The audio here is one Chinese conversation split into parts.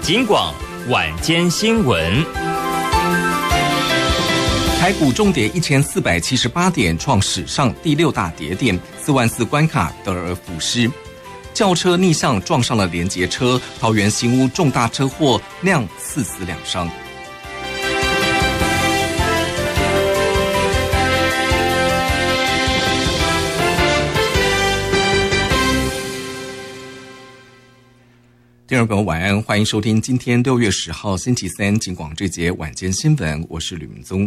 警广晚间新闻。 台股重跌1478点，创史上第6大跌点，44000关卡得而复失。轿车逆向撞上了连结车，桃园新屋重大车祸，酿4死2伤。听众朋友晚安，欢迎收听今天6月10号星期三警广这节晚间新闻，我是吕明宗。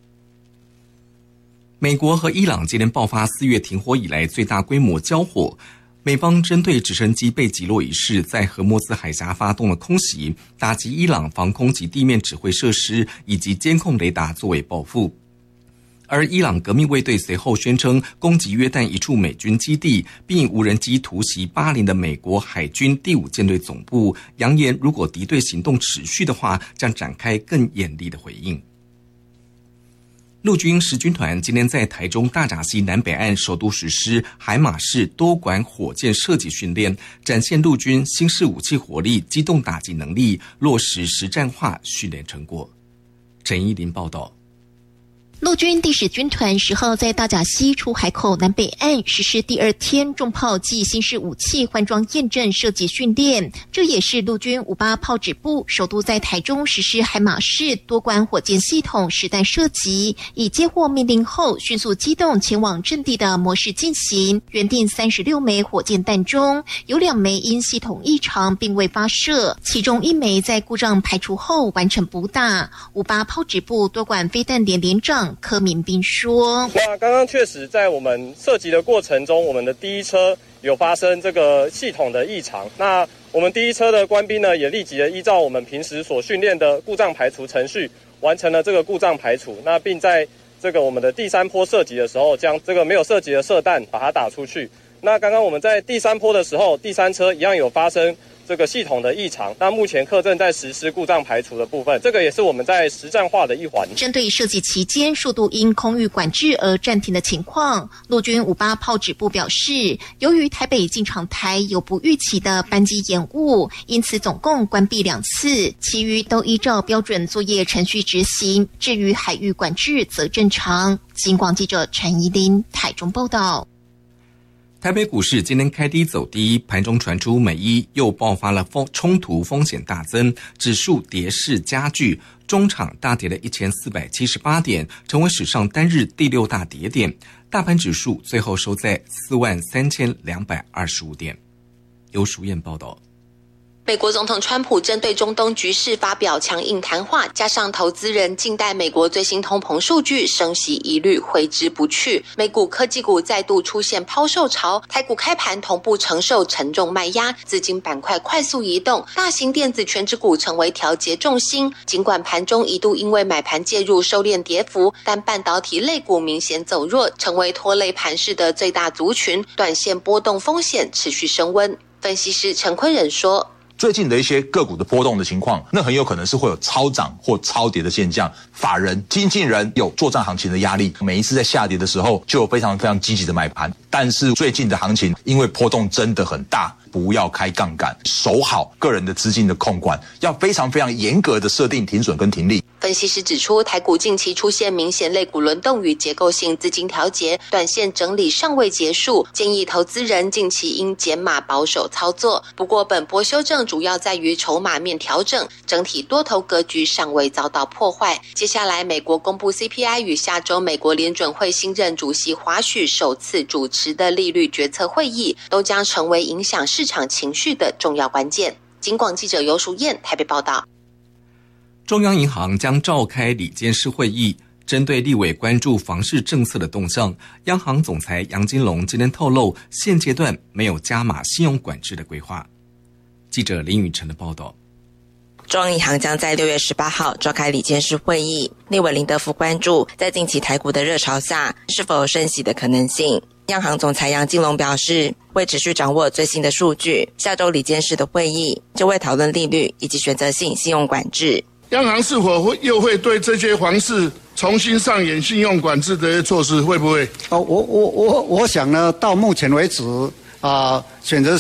美国和伊朗接连爆发4月停火以来最大规模交火，美方针对直升机被击落一事，在荷默兹海峡发动了空袭，打击伊朗防空及地面指挥设施以及监控雷达作为报复。而伊朗革命卫队随后宣称攻击约旦一处美军基地，并以无人机突袭巴林的美国海军第5舰队总部，扬言如果敌对行动持续的话，将展开更严厉的回应。陆军10军团今天在台中大甲溪南北岸首度实施海马式多管火箭射击训练，展现陆军新式武器火力、机动打击能力，落实实战化训练成果。陈依林报道。 陆军第10军团10号在大甲溪出海口南北岸实施第2天重炮暨新式武器换装验证射击训练，这也是陆军58炮指部首度在台中实施海马式多管火箭系统实弹射击，以接获命令后迅速机动前往阵地的模式进行。原定36枚火箭弹中，有2枚因系统异常并未发射，其中1枚在故障排除后完成补打。58炮指部多管飞弹连连长柯明斌说：“ 那刚刚确实在我们射击的过程中，我们的第1车有发生这个系统的异常。那我们第1车的官兵呢，也立即的依照我们平时所训练的故障排除程序，完成了这个故障排除。那并在这个我们的第3波射击的时候，将这个没有射击的射弹把它打出去。那刚刚我们在第3波的时候，第3车一样有发生这个系统的异常，那目前课正在实施故障排除的部分，这个也是我们在实战化的一环。 针对射击期间速度因空域管制而暂停的情况，陆军58炮指部表示，由于台北进场台有不预期的班机延误，因此总共关闭2次，其余都依照标准作业程序执行。至于海域管制则正常。警广记者陈怡琳台中报道。 台北股市今天开低走低，盘中传出美伊又爆发了冲突，风险大增，指数跌势加剧，中场大跌了1478点，成为史上单日第6大跌点。大盘指数最后收在43225点。由淑燕报道。 美国总统川普针对中东局势发表强硬谈话，加上投资人静待美国最新通膨数据，升息疑虑挥之不去。美股科技股再度出现抛售潮，台股开盘同步承受沉重卖压，资金板块快速移动，大型电子权值股成为调节重心。尽管盘中一度因为买盘介入收敛跌幅，但半导体类股明显走弱，成为拖累盘势的最大族群，短线波动风险持续升温。分析师陈坤仁说， 最近的一些个股的波动的情况，那很有可能是会有超涨或超跌的现象。法人、经纪人有作战行情的压力，每一次在下跌的时候就有非常非常积极的买盘。但是最近的行情因为波动真的很大，不要开杠杆，守好个人的资金的控管，要非常非常严格的设定停损跟停利。 分析师指出，台股近期出现明显类股轮动与结构性资金调节，短线整理尚未结束，建议投资人近期应减码保守操作。不过本波修正主要在于筹码面调整，整体多头格局尚未遭到破坏。接下来美国公布 CPI 与下周美国联准会新任主席华许首次主持的利率决策会议，都将成为影响市场情绪的重要关键。警广记者游淑燕台北报道。 中央银行将召开理监事会议，针对立委关注房市政策的动向，央行总裁杨金龙今天透露，现阶段没有加码信用管制的规划。记者林宇晨的报道。 中央银行将在6月18号召开理监事会议，立委林德福关注在近期台股的热潮下，是否有升息的可能性。央行总裁杨金龙表示，会持续掌握最新的数据，下周理监事的会议就会讨论利率以及选择性信用管制。 央行是否又会对这些房市重新上演信用管制的措施？会不会？ 我想呢，到目前为止选择